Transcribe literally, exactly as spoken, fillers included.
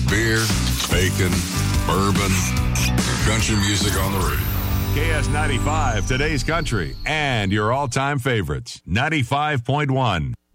beer, bacon, bourbon, country music on the radio. K S ninety-five, today's country, and your all-time favorites. ninety-five point one.